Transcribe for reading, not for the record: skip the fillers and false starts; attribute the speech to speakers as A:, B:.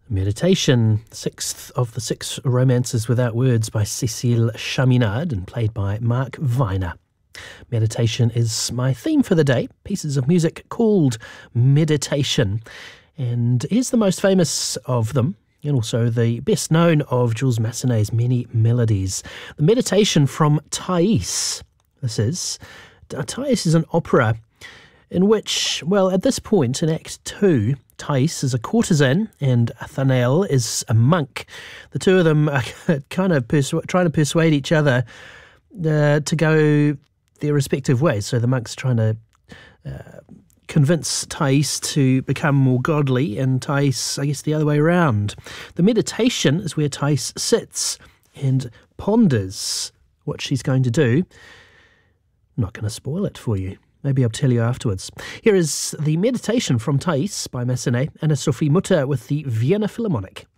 A: Meditation, sixth of the six romances without words by Cécile Chaminade and played by Mark Viner. Meditation is my theme for the day, pieces of music called meditation. And here's the most famous of them, and also the best known of Jules Massenet's many melodies. The Meditation from Thais. Thais is an opera in which, well, at this point in Act 2, Thais is a courtesan and Athanael is a monk. The two of them are kind of trying to persuade each other to go their respective ways. So the monk's trying to convince Thais to become more godly, and Thais, I guess, the other way around. The meditation is where Thais sits and ponders what she's going to do. I'm not going to spoil it for you. Maybe I'll tell you afterwards. Here is the Meditation from Thais by Massenet, and Sophie Mutter with the Vienna Philharmonic.